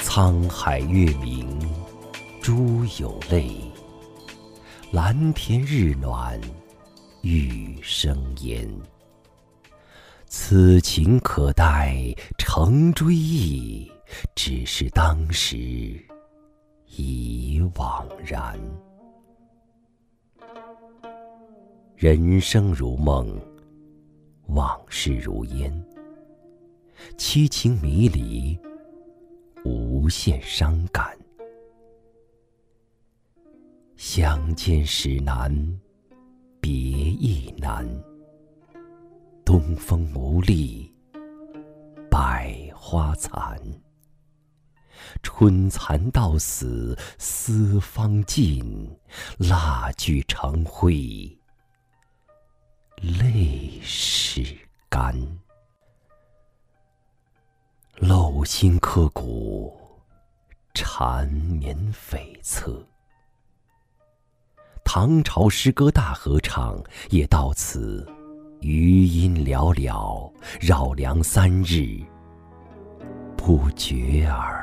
沧海月明珠有泪，蓝天日暖玉生烟。此情可待成追忆，只是当时已惘然。人生如梦，往事如烟，凄情迷离，无限伤感。相见时难，别亦难。东风无力，百花残。春蚕到死丝方尽，蜡炬成灰泪始干。漏心刻骨，缠绵悱恻。唐朝诗歌大合唱也到此余音寥寥，绕梁3日，不绝耳。